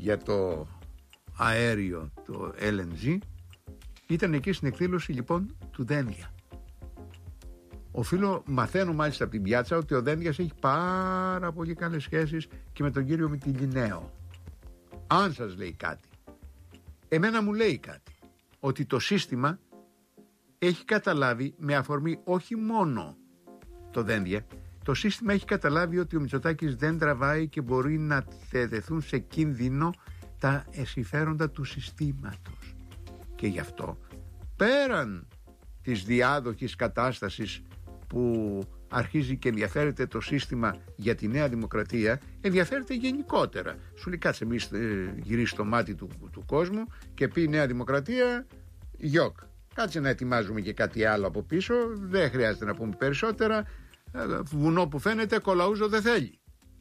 για το αέριο, το LNG, ήταν εκεί στην εκδήλωση λοιπόν του Δένδια. Μαθαίνω μάλιστα από την πιάτσα ότι ο Δένδιας έχει πάρα πολύ καλές σχέσεις και με τον κύριο Μητυλινέο. Αν σας λέει κάτι, εμένα μου λέει κάτι, ότι το σύστημα έχει καταλάβει, με αφορμή όχι μόνο το Δένδια, το σύστημα έχει καταλάβει ότι ο Μητσοτάκης δεν τραβάει και μπορεί να θεθούν σε κίνδυνο τα συμφέροντα του συστήματος. Και γι' αυτό, πέραν της διάδοχης κατάστασης που αρχίζει και ενδιαφέρεται το σύστημα για τη Νέα Δημοκρατία, ενδιαφέρεται γενικότερα. Σου λέει κάτσε εμείς γυρίσει το μάτι του κόσμου και πει η Νέα Δημοκρατία γιοκ. Κάτσε να ετοιμάζουμε και κάτι άλλο από πίσω, δεν χρειάζεται να πούμε περισσότερα. Βουνό που φαίνεται κολαούζο δεν θέλει.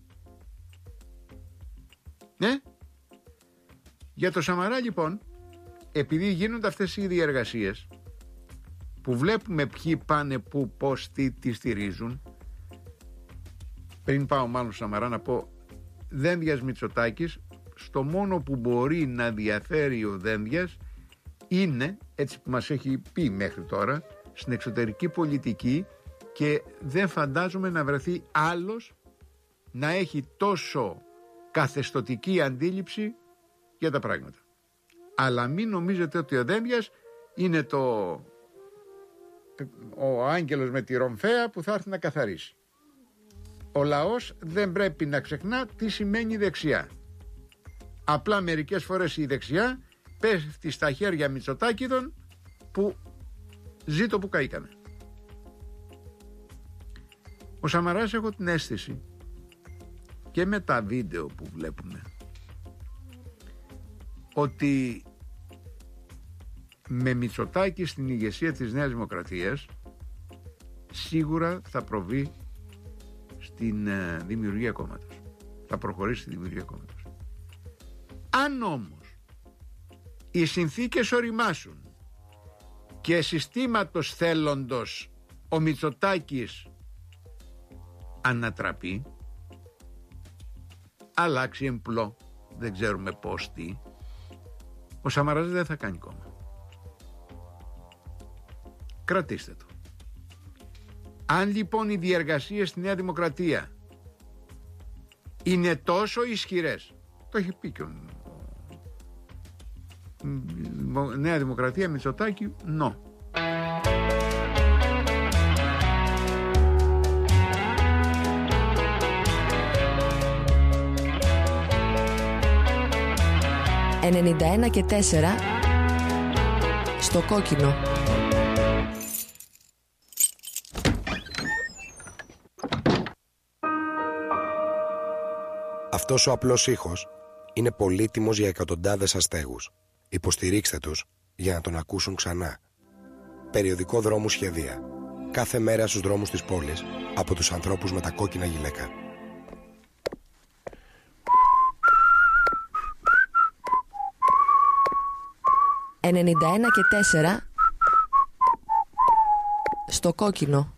Ναι. Για το Σαμαρά λοιπόν, επειδή γίνονται αυτές οι διεργασίες που βλέπουμε ποιοι πάνε πού, πώς, τι στηρίζουν, πριν πάω μάλλον στο Σαμαρά να πω, Δένδιας Μητσοτάκης, στο μόνο που μπορεί να διαφέρει ο Δένδιας είναι, έτσι που μας έχει πει μέχρι τώρα, στην εξωτερική πολιτική, και δεν φαντάζομαι να βρεθεί άλλος να έχει τόσο καθεστωτική αντίληψη για τα πράγματα. Αλλά μην νομίζετε ότι ο Δένδιας είναι ο άγγελος με τη ρομφαία που θα έρθει να καθαρίσει. Ο λαός δεν πρέπει να ξεχνά τι σημαίνει δεξιά. Απλά μερικές φορές η δεξιά πέφτει στα χέρια Μητσοτάκηδων που ζήτω που καήκανε. Ο Σαμαράς, έχω την αίσθηση και με τα βίντεο που βλέπουμε ότι με Μητσοτάκη στην ηγεσία της Νέας Δημοκρατίας σίγουρα θα προβεί στην δημιουργία κόμματος. Θα προχωρήσει στη δημιουργία κόμματος. Αν όμως οι συνθήκες οριμάσουν και συστήματος θέλοντος ο Μητσοτάκης ανατραπεί, αλλάξει εμπλό, δεν ξέρουμε πώς τι, ο Σαμαράς δεν θα κάνει κόμμα. Κρατήστε το. Αν λοιπόν οι διεργασίες στη Νέα Δημοκρατία είναι τόσο ισχυρές, το έχει πει και Νέα Δημοκρατία Μητσοτάκη, νο. «91 και 4» στο κόκκινο. Αυτός ο απλός ήχος είναι πολύτιμος για εκατοντάδες αστέγους. Υποστηρίξτε τους για να τον ακούσουν ξανά. Περιοδικό Δρόμου Σχεδία. Κάθε μέρα στους δρόμους της πόλης από τους ανθρώπους με τα κόκκινα γυλαίκα. «91 και 4» στο κόκκινο.